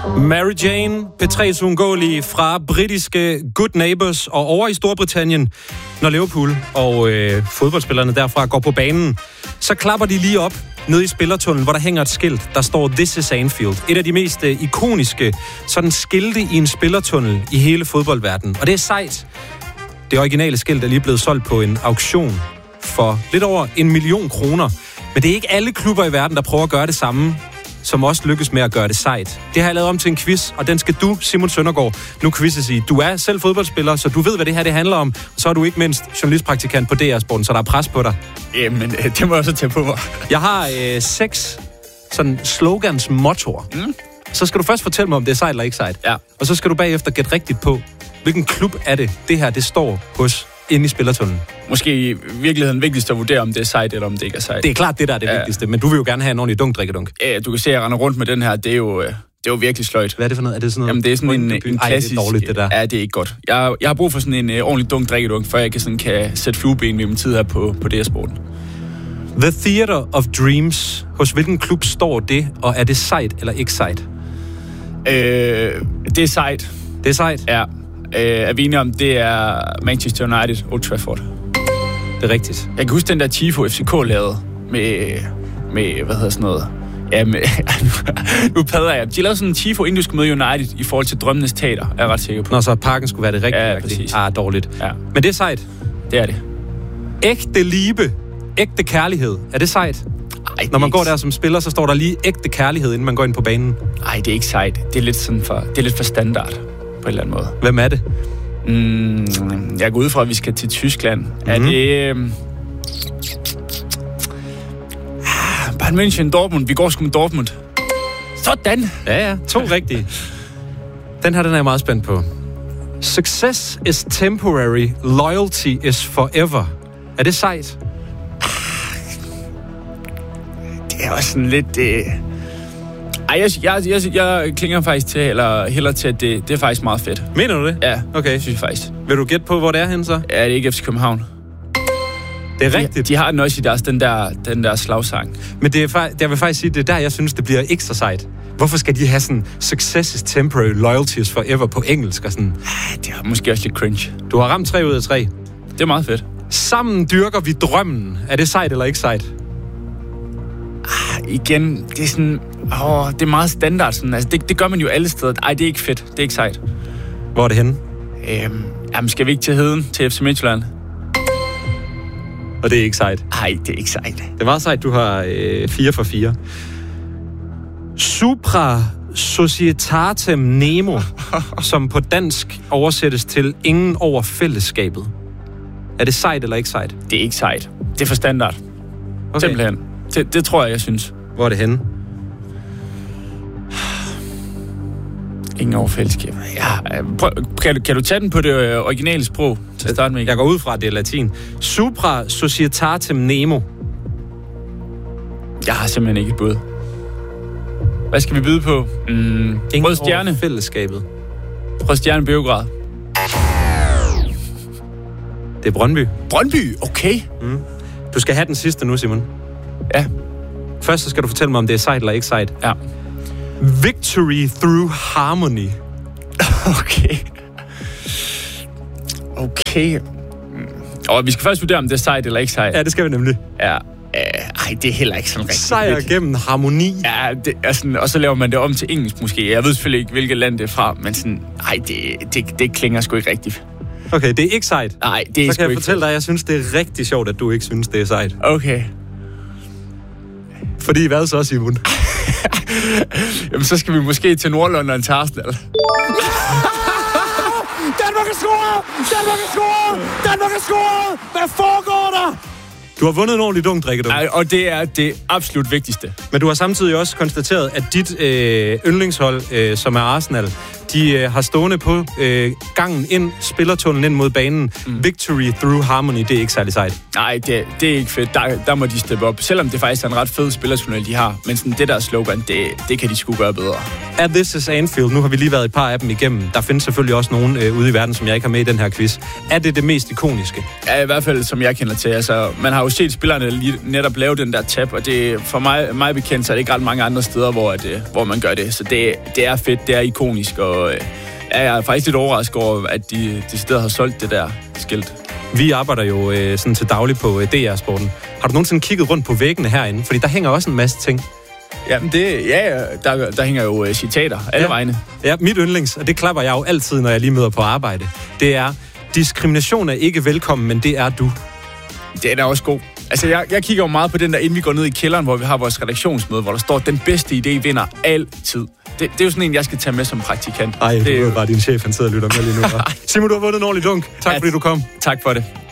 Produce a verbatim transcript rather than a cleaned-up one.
Mary Jane, P tre's uundgåelige fra britiske Good Neighbours, og over i Storbritannien, når Liverpool og øh, fodboldspillerne derfra går på banen, så klapper de lige op nede i spillertunnelen, hvor der hænger et skilt, der står This is Anfield. Et af de mest øh, ikoniske sådan skilte i en spillertunnel i hele fodboldverdenen. Og det er sejt. Det originale skilt er lige blevet solgt på en auktion for lidt over en million kroner. Men det er ikke alle klubber i verden, der prøver at gøre det samme, som også lykkes med at gøre det sejt. Det har jeg lavet om til en quiz, og den skal du, Simon Søndergaard, nu quizzes i. Du er selv fodboldspiller, så du ved, hvad det her det handler om. Så er du ikke mindst journalistpraktikant på D R-sporten, så der er pres på dig. Jamen, det må jeg så tage på mig. Jeg har øh, seks sådan slogans, mottoer. Mm. Så skal du først fortælle mig, om det er sejt eller ikke sejt. Ja. Og så skal du bagefter gætte rigtigt på, hvilken klub er det, det her det står hos inde i spillertunnelen. Måske i virkeligheden vigtigst at vurdere, om det er sejt, eller om det ikke er sejt. Det er klart, det der er det ja. vigtigste, men du vil jo gerne have en ordentlig dunk, drikkedunk. Ja, du kan se, at jeg render rundt med den her, det er jo, det er jo virkelig sløjt. Hvad er det for noget? Er det sådan noget? Jamen, det er sådan en, en klassisk... Ej, det er dårligt, det der. Ja, det er ikke godt. Jeg, jeg har brug for sådan en uh, ordentlig dunk, drikkedunk, før jeg kan, sådan, kan sætte flueben ved min tid her på, på D R-sporten. The Theater of Dreams. Hos hvilken klub står det, og er det sejt eller ikke sejt? Øh, det er sejt. Det er sejt? Ja. Øh, er vi enige om, det er Manchester United, Old Trafford. Det er rigtigt. Jeg kan huske den der Tifo F C K lavede med, med hvad hedder sådan noget? Ja, med, nu padder jeg. De lavede sådan en Tifo, inden du skulle møde United i forhold til Drømmenes Teater, er jeg ret sikker på. Nå, så parken skulle være det rigtige. Ja, præcis. Ah, dårligt. Ja. Men det er sejt. Det er det. Ægte liebe. Ægte kærlighed. Er det sejt? Ej, Når man ikke... går der som spiller, så står der lige ægte kærlighed, inden man går ind på banen. Nej, det er ikke sejt. Det er lidt sådan for, det er lidt for standard på en eller anden måde. Hvem er det? Mm, jeg går ud fra, at vi skal til Tyskland. Mm-hmm. Er det... Øh... Bayern München, Dortmund. Vi går sgu med Dortmund. Sådan! Ja, ja. To rigtige. Den her, den er jeg meget spændt på. Success is temporary, loyalty is forever. Er det sejt? Det er også sådan lidt... Øh... Ej, jeg, jeg, jeg, jeg klinger faktisk til, eller hælder til, at det, det er faktisk meget fedt. Mener du det? Ja, okay. Det synes jeg faktisk. Vil du gætte på, hvor det er henne så? Ja, det er ikke F C København. Det er rigtigt. De, de har den også i deres, den der, den der slagsang. Men det er, jeg vil faktisk sige, det er der, jeg synes, det bliver ekstra sejt. Hvorfor skal de have sådan, success is temporary, loyalty is forever på engelsk og sådan? Det er måske også lidt cringe. Du har ramt tre ud af tre. Det er meget fedt. Sammen dyrker vi drømmen. Er det sejt eller ikke sejt? Ah, igen, det er sådan... Åh, det er meget standard sådan. Altså, det, det gør man jo alle steder. Ej, det er ikke fedt. Det er ikke sejt. Hvor er det henne? Øhm, jamen, skal vi ikke til Heden, til F C Midtjylland? Og det er ikke sejt. Nej, det er ikke sejt. Det er meget sejt, du har øh, fire for fire. Supra Societatem Nemo, som på dansk oversættes til ingen over fællesskabet. Er det sejt eller ikke sejt? Det er ikke sejt. Det er for standard. Okay. Simpelthen. Det, det tror jeg, jeg synes. Hvor er det henne? Ingen over fællesskab. Ja, prøv, kan, du, kan du tage den på det øh, originale sprog til at starte med? Jeg går ud fra, at det er latin. Supra Societatem Nemo. Jeg har simpelthen ikke et bud. Hvad skal vi byde på? Mm, Rød Stjerne. Fællesskabet. Rød Stjerne Beograd. Det er Brøndby. Brøndby? Okay. Mm. Du skal have den sidste nu, Simon. Ja. Først så skal du fortælle mig, om det er sejt eller ikke sejt. Ja. Victory through harmony. Okay. Okay. Og vi skal først vurdere, om det er sejt eller ikke sejt. Ja, det skal vi nemlig. Ja. Ej, det er heller ikke sådan rigtigt. Sejr gennem harmoni. Ja, det er sådan, og så laver man det om til engelsk måske. Jeg ved selvfølgelig ikke, hvilket land det er fra, men sådan, ej, det, det, det klinger sgu ikke rigtigt. Okay, det er ikke sejt. Nej, det er så sgu kan jeg ikke fortælle dig, at jeg synes, det er rigtig sjovt, at du ikke synes, det er sejt. Okay. Fordi hvad så, Simon? Jamen, så skal vi måske til Nordlondon til Arsenal. Danmark er scoret! Danmark er scoret! Danmark er scoret! Hvad foregår der? Du har vundet en ordentlig dunk, drikke du. Ej, og det er det absolut vigtigste. Men du har samtidig også konstateret, at dit øh, yndlingshold, øh, som er Arsenal, de øh, har stående på øh, gangen ind, spillertunnelen ind mod banen. Mm. Victory through harmony, det er ikke særlig sejt. Nej, det, det er ikke fedt. Der, der må de steppe op. Selvom det faktisk er en ret fed spillertunnel, de har. Men sådan det der slogan, det, det kan de sgu gøre bedre. At This is Anfield, nu har vi lige været et par af dem igennem. Der findes selvfølgelig også nogen øh, ude i verden, som jeg ikke har med i den her quiz. Er det det mest ikoniske? Ja, i hvert fald som jeg kender til. Altså, man har jo jo set spillerne lige netop lave den der tab, og det, for mig, mig bekendt, så er det ikke ret mange andre steder, hvor, at, hvor man gør det. Så det, det er fedt, det er ikonisk, og jeg er faktisk lidt overrasket over, at de, de steder har solgt det der skilt. Vi arbejder jo øh, sådan til daglig på øh, D R-sporten. Har du nogensinde kigget rundt på væggene herinde? Fordi der hænger også en masse ting. Jamen det, ja, der, der hænger jo uh, citater alle ja. vegne. Ja, mit yndlings, og det klapper jeg jo altid, når jeg lige møder på arbejde. Det er, diskrimination er ikke velkommen, men det er du. Det er da også god. Altså, jeg, jeg kigger jo meget på den der, inden vi går ned i kælderen, hvor vi har vores redaktionsmøde, hvor der står, den bedste idé vinder altid. Det, det er jo sådan en, jeg skal tage med som praktikant. Ej, det er er jo jo bare din chef, han sidder og lytter med lige nu. Simon, du har vundet en ordentlig dunk. Tak, ja, fordi du kom. Tak for det.